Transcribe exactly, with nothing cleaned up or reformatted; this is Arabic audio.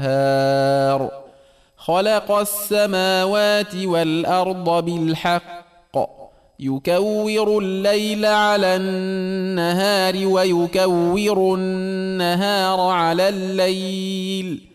والنهار خلق السماوات والأرض بالحق يكور الليل على النهار ويكور النهار على الليل